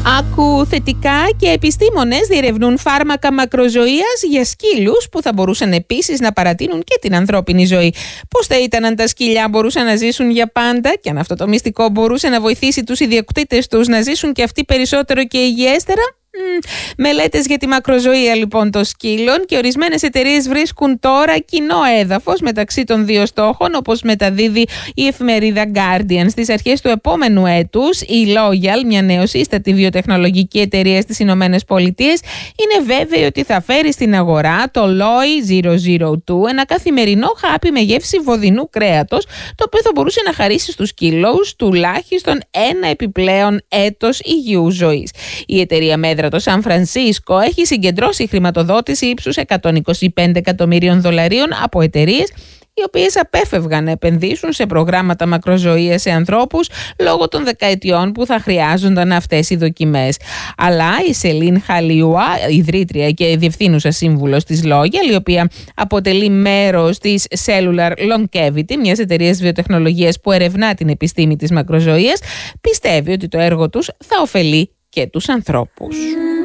Άκου θετικά, και επιστήμονες διερευνούν φάρμακα μακροζωίας για σκύλους που θα μπορούσαν επίσης να παρατείνουν και την ανθρώπινη ζωή. Πώς θα ήταν αν τα σκυλιά μπορούσαν να ζήσουν για πάντα, και αν αυτό το μυστικό μπορούσε να βοηθήσει τους ιδιοκτήτες τους να ζήσουν και αυτοί περισσότερο και υγιέστερα? Μελέτες για τη μακροζωία λοιπόν των σκύλων, και ορισμένες εταιρείες βρίσκουν τώρα κοινό έδαφος μεταξύ των δύο στόχων, όπως μεταδίδει η εφημερίδα Guardian. Στις αρχές του επόμενου έτους, η Loyal, μια νεοσύστατη βιοτεχνολογική εταιρεία στις Ηνωμένες Πολιτείες, είναι βέβαιη ότι θα φέρει στην αγορά το Loy 002, ένα καθημερινό χάπι με γεύση βοδινού κρέατος, το οποίο θα μπορούσε να χαρίσει στους σκύλους τουλάχιστον ένα επιπλέον έτος υγιούς ζωής. Η εταιρεία μέτρα το Σαν Φρανσίσκο έχει συγκεντρώσει χρηματοδότηση ύψους $125 εκατομμυρίων από εταιρείες οι οποίες απέφευγαν να επενδύσουν σε προγράμματα μακροζωίας σε ανθρώπους λόγω των δεκαετιών που θα χρειάζονταν αυτές οι δοκιμές. Αλλά η Σελίν Χαλιούα, ιδρύτρια και διευθύνουσα σύμβουλος της Loyal, η οποία αποτελεί μέρος της Cellular Longevity, μιας εταιρείας βιοτεχνολογίας που ερευνά την επιστήμη της μακροζωίας, πιστεύει ότι το έργο τους θα ωφελεί και τους ανθρώπους.